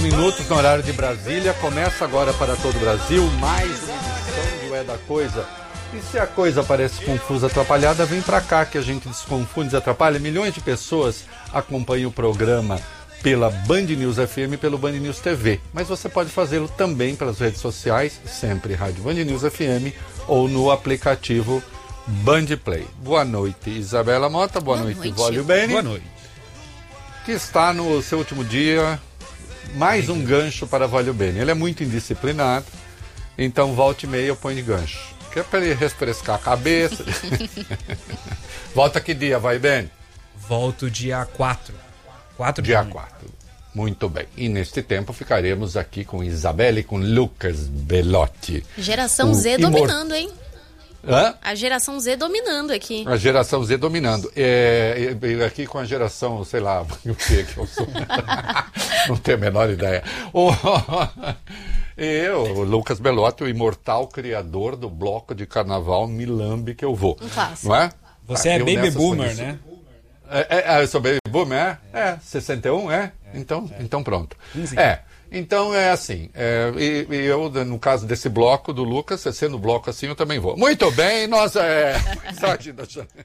minutos no horário de Brasília. Começa agora para todo o Brasil mais uma edição de Ué da Coisa. E se a coisa parece confusa, atrapalhada, vem pra cá que a gente desconfunde, desatrapalha. Milhões de pessoas acompanham o programa pela Band News FM e pelo Band News TV. Mas você pode fazê-lo também pelas redes sociais, sempre Rádio Band News FM ou no aplicativo Band Play. Boa noite, Isabela Mota. Boa noite, Vólio Bene. Boa noite. Que está no seu último dia, mais um gancho para Vólio Bene. Ele é muito indisciplinado, então volta e meia eu ponho de gancho. Que é para ele refrescar a cabeça. Volta que dia, vai, Bene? Volto dia 4. Dia 4. Muito bem. E neste tempo ficaremos aqui com Isabela e com Lucas Belotti. Geração Z dominando, hein? Hã? A geração Z dominando aqui. A geração Z dominando. Aqui com a geração, sei lá, o que eu sou. Não tenho a menor ideia. O Lucas Belotti, o imortal criador do bloco de carnaval Milambe que eu vou. Um clássico. Não é? Você é baby boomer, né? Eu sou baby boomer, é? 61, é? Então pronto. Então é assim, e eu, no caso desse bloco do Lucas, sendo bloco assim, eu também vou. Muito bem, nossa, Paisagem da Janela.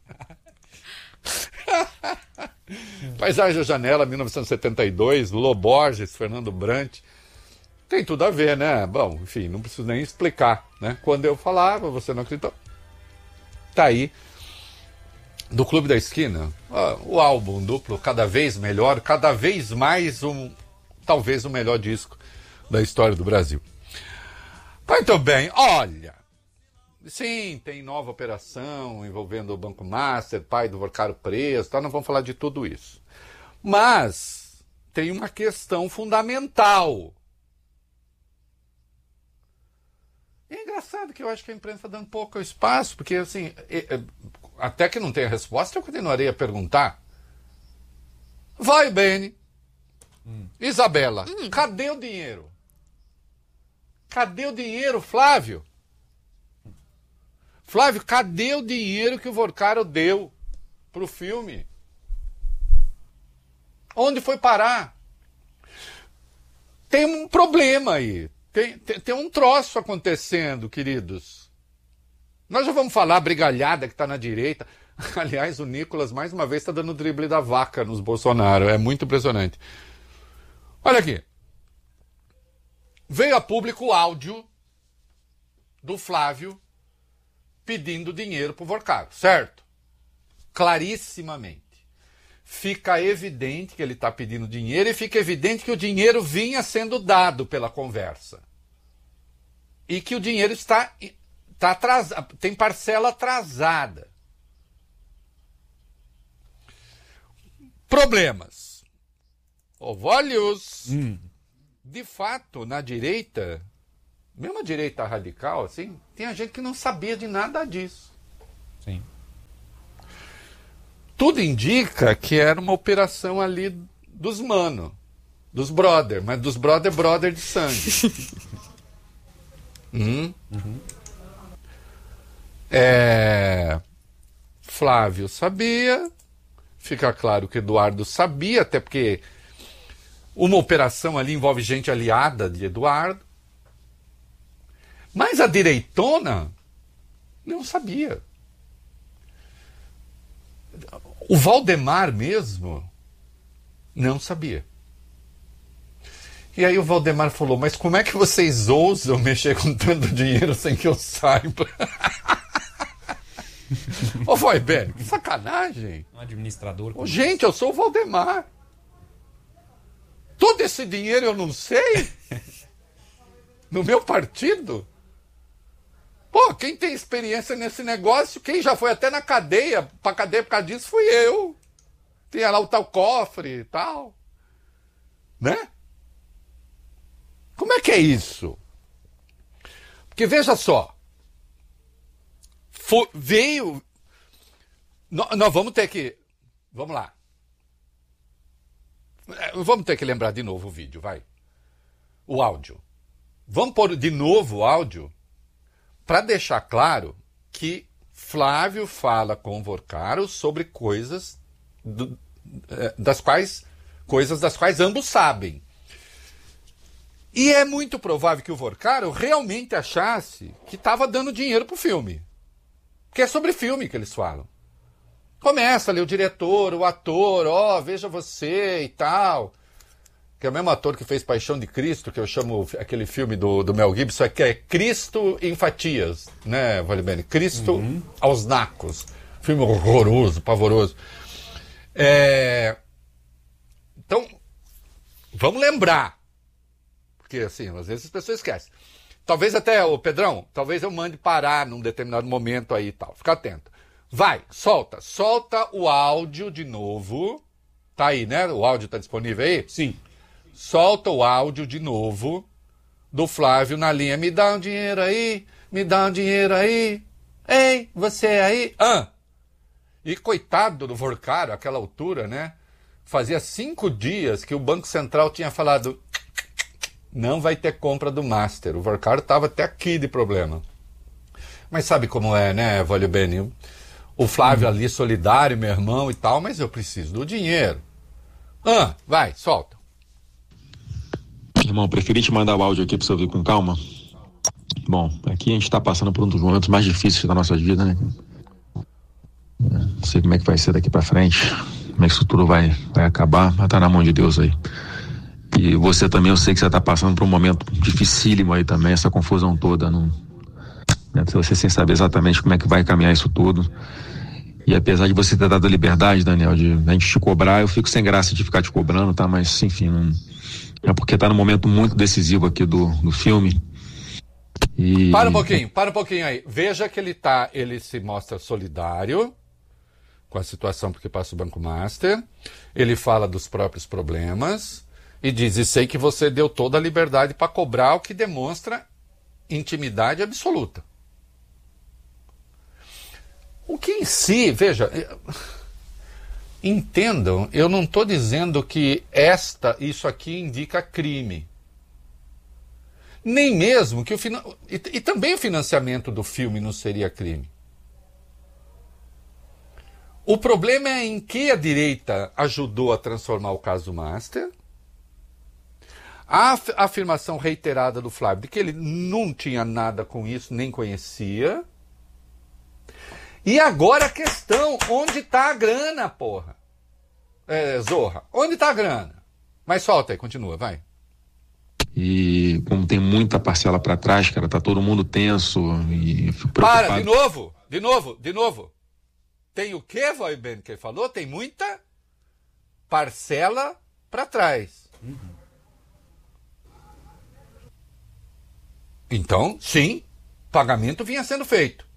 Paisagem da Janela, 1972, Lô Borges, Fernando Brant. Tem tudo a ver, né? Bom, enfim, não preciso nem explicar, né? Quando eu falava, você não acreditou. Tá aí. Do Clube da Esquina, o álbum duplo, cada vez melhor, cada vez mais talvez o melhor disco da história do Brasil. Muito bem, olha, sim, tem nova operação envolvendo o Banco Master, pai do Vorcaro preso, tá? Não vamos falar de tudo isso. Mas tem uma questão fundamental. É engraçado que eu acho que a imprensa está dando pouco espaço, porque assim, até que não tenha resposta, eu continuarei a perguntar. Vai, Bene. Isabela, cadê o dinheiro? Cadê o dinheiro, Flávio? Flávio, cadê o dinheiro que o Vorcaro deu pro filme? Onde foi parar? Tem um problema aí. Tem um troço acontecendo, queridos. Nós já vamos falar a brigalhada que está na direita. Aliás, o Nicolas, mais uma vez, está dando o drible da vaca nos Bolsonaro. É muito impressionante. Olha aqui. Veio a público o áudio do Flávio pedindo dinheiro para o Vorcaro, certo? Clarissimamente. Fica evidente que ele está pedindo dinheiro e fica evidente que o dinheiro vinha sendo dado pela conversa. E que o dinheiro está atrasado, tem parcela atrasada. Problemas. Oválios. De fato, na direita, mesmo a direita radical, assim, tem a gente que não sabia de nada disso. Sim. Tudo indica que era uma operação ali dos mano, dos brother, mas dos brother de sangue. Flávio sabia, fica claro que Eduardo sabia, até porque uma operação ali envolve gente aliada de Eduardo. Mas a direitona não sabia. O Valdemar mesmo não sabia. E aí o Valdemar falou, mas como é que vocês ousam mexer com tanto dinheiro sem que eu saiba? Ô, vai, Ben, que sacanagem. Um administrador. Gente, eu sou o Valdemar. Todo esse dinheiro eu não sei? No meu partido? Pô, quem tem experiência nesse negócio, quem já foi até na cadeia, pra cadeia por causa disso, fui eu. Tinha lá o tal cofre e tal. Né? Como é que é isso? Porque veja só. Veio... Nós vamos ter que... Vamos lá. Vamos ter que lembrar de novo o vídeo, vai. O áudio. Vamos pôr de novo o áudio para deixar claro que Flávio fala com Vorcaro sobre coisas das quais ambos sabem. E é muito provável que o Vorkaro realmente achasse que estava dando dinheiro pro filme. Porque é sobre filme que eles falam. Começa ali o diretor, o ator, veja você e tal. Que é o mesmo ator que fez Paixão de Cristo, que eu chamo aquele filme do Mel Gibson, que é Cristo em Fatias, né, Vale Bene? Cristo aos nacos. Filme horroroso, pavoroso. Então, vamos lembrar. Porque, assim, às vezes as pessoas esquecem. Talvez até, Pedrão, talvez eu mande parar num determinado momento aí e tal. Fica atento. Vai, solta o áudio de novo. Tá aí, né? O áudio tá disponível aí? Sim. Solta o áudio de novo do Flávio na linha. Me dá um dinheiro aí, me dá um dinheiro aí. Ei, você aí? E coitado do Vorkaro, àquela altura, né? Fazia 5 dias que o Banco Central tinha falado: não vai ter compra do Master. O Vorkaro estava até aqui de problema. Mas sabe como é, né, Vale Bene? O Flávio ali solidário, meu irmão e tal, mas eu preciso do dinheiro. Vai, solta. Irmão, preferi te mandar o áudio aqui para você ouvir com calma. Bom, aqui a gente está passando por um dos momentos mais difíceis da nossa vida, né? Não sei como é que vai ser daqui para frente, como é que isso tudo vai acabar, mas tá na mão de Deus aí. E você também, eu sei que você está passando por um momento dificílimo aí também, essa confusão toda, né? Você sem saber exatamente como é que vai caminhar isso tudo. E apesar de você ter dado a liberdade, Daniel, de a gente te cobrar, eu fico sem graça de ficar te cobrando, tá? Mas, enfim, não... é porque tá num momento muito decisivo aqui do filme. E... Para um pouquinho aí. Veja que ele se mostra solidário com a situação porque passa o Banco Master. Ele fala dos próprios problemas e diz: e sei que você deu toda a liberdade para cobrar, o que demonstra intimidade absoluta. O que em si, veja, entendam, eu não estou dizendo que isso aqui indica crime. Nem mesmo que e também o financiamento do filme não seria crime. O problema é em que a direita ajudou a transformar o caso Master. A afirmação reiterada do Flávio de que ele não tinha nada com isso, nem conhecia. E agora a questão, onde está a grana, porra? Zorra, onde está a grana? Mas solta aí, continua, vai. E como tem muita parcela para trás, cara, tá todo mundo tenso e fico preocupado. Para, de novo. Tem o que, Vai Ben, que ele falou? Tem muita parcela para trás. Então, sim, pagamento vinha sendo feito.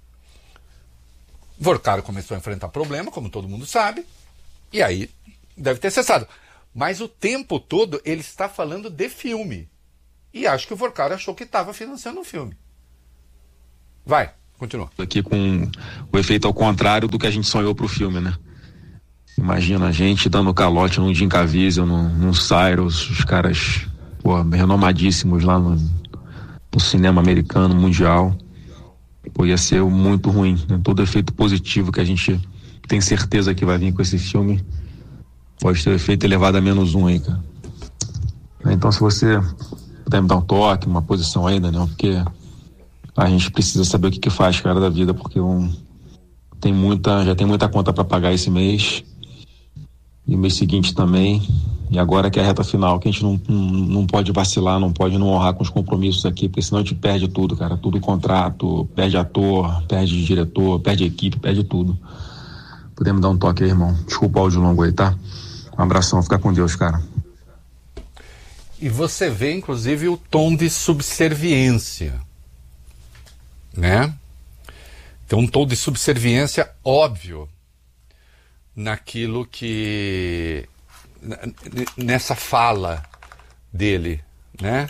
Vorkaro começou a enfrentar problema, como todo mundo sabe, e aí deve ter cessado. Mas o tempo todo ele está falando de filme. E acho que o Vorkaro achou que estava financiando um filme. Vai, continua. Aqui com o efeito ao contrário do que a gente sonhou pro filme, né? Imagina a gente dando calote num Jim Caviezel, num Cyrus, os caras, renomadíssimos lá no cinema americano, mundial. Ia ser muito ruim, né? Todo efeito positivo que a gente tem certeza que vai vir com esse filme pode ter o efeito elevado a -1 aí, cara. Então, se você puder me dar um toque, uma posição aí, Daniel, porque a gente precisa saber o que faz, cara, da vida, porque já tem muita conta para pagar esse mês e o mês seguinte também. E agora que é a reta final, que a gente não pode vacilar, não pode não honrar com os compromissos aqui, porque senão a gente perde tudo, cara. Tudo contrato, perde ator, perde diretor, perde equipe, perde tudo. Podemos dar um toque aí, irmão? Desculpa o áudio longo aí, tá? Um abração, fica com Deus, cara. E você vê, inclusive, o tom de subserviência, né? Então, um tom de subserviência óbvio naquilo que... nessa fala dele, né?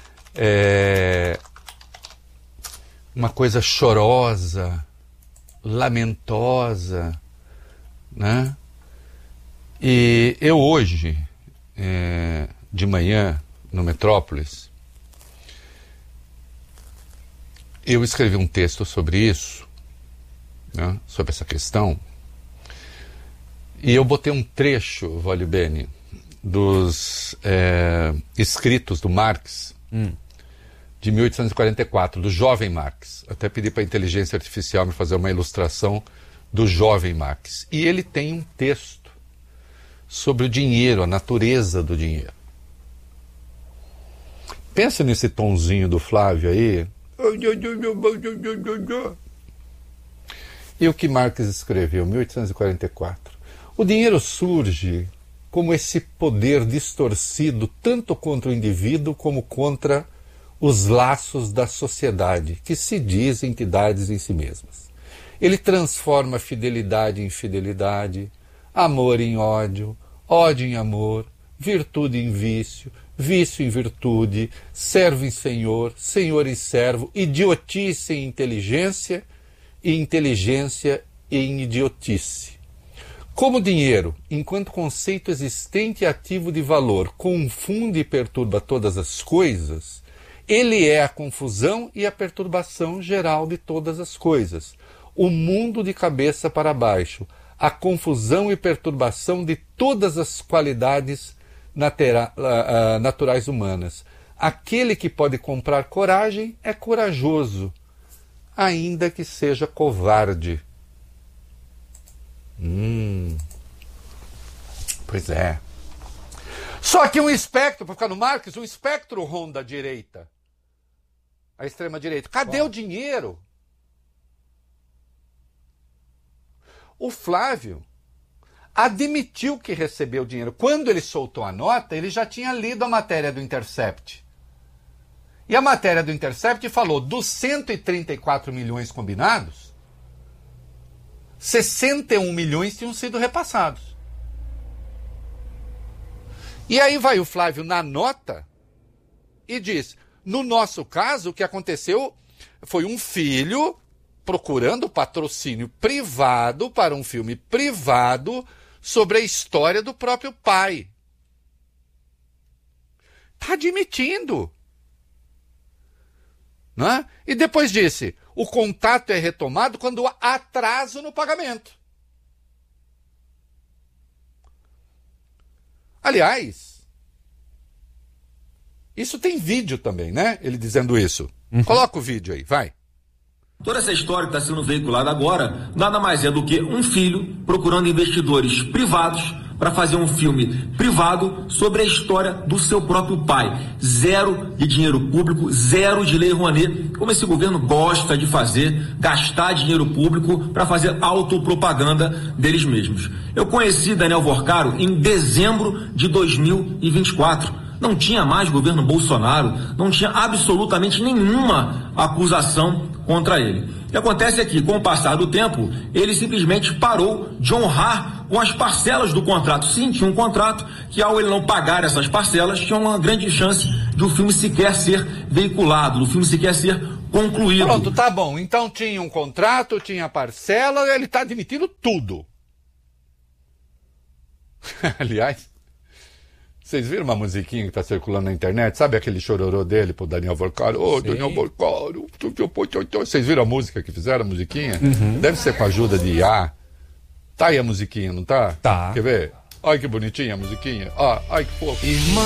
Uma coisa chorosa, lamentosa, né? E eu hoje, de manhã, no Metrópolis, eu escrevi um texto sobre isso, né? Sobre essa questão. E eu botei um trecho, Vale Bene, dos escritos do Marx, de 1844, do jovem Marx. Até pedi para a inteligência artificial me fazer uma ilustração do jovem Marx. E ele tem um texto sobre o dinheiro, a natureza do dinheiro. Pensa nesse tonzinho do Flávio aí. E o que Marx escreveu, 1844. O dinheiro surge como esse poder distorcido tanto contra o indivíduo como contra os laços da sociedade, que se diz entidades em si mesmas. Ele transforma fidelidade em infidelidade, amor em ódio, ódio em amor, virtude em vício, vício em virtude, servo em senhor, senhor em servo, idiotice em inteligência e inteligência em idiotice. Como o dinheiro, enquanto conceito existente e ativo de valor, confunde e perturba todas as coisas, ele é a confusão e a perturbação geral de todas as coisas, o mundo de cabeça para baixo, a confusão e perturbação de todas as qualidades naturais humanas. Aquele que pode comprar coragem é corajoso, ainda que seja covarde. Pois é. Só que um espectro, para ficar no Marx, um espectro ronda a direita. A extrema-direita. Cadê o dinheiro? O Flávio admitiu que recebeu dinheiro. Quando ele soltou a nota, ele já tinha lido a matéria do Intercept. E a matéria do Intercept falou dos 134 milhões combinados, 61 milhões tinham sido repassados. E aí vai o Flávio na nota e diz, no nosso caso, o que aconteceu foi um filho procurando patrocínio privado para um filme privado sobre a história do próprio pai. Está admitindo. Né? E depois disse, o contato é retomado quando há atraso no pagamento. Aliás, isso tem vídeo também, né? Ele dizendo isso. Coloca o vídeo aí, vai. Toda essa história que está sendo veiculada agora nada mais é do que um filho procurando investidores privados para fazer um filme privado sobre a história do seu próprio pai. Zero de dinheiro público, zero de lei Rouanet, como esse governo gosta de fazer, gastar dinheiro público para fazer autopropaganda deles mesmos. Eu conheci Daniel Vorcaro em dezembro de 2024. Não tinha mais governo Bolsonaro, não tinha absolutamente nenhuma acusação contra ele. O que acontece é que, com o passar do tempo, ele simplesmente parou de honrar com as parcelas do contrato. Sim, tinha um contrato que, ao ele não pagar essas parcelas, tinha uma grande chance de o filme sequer ser veiculado, do filme sequer ser concluído. Pronto, tá bom. Então tinha um contrato, tinha parcela, ele está admitindo tudo. Aliás, vocês viram uma musiquinha que está circulando na internet? Sabe aquele chororô dele pro Daniel Vorcaro? Ô, Daniel Vorcaro. Vocês viram a música que fizeram, a musiquinha? Deve ser com a ajuda de IA. Tá aí a musiquinha, não tá? Tá. Quer ver? Olha que bonitinha a musiquinha. Ó, ai que fofo.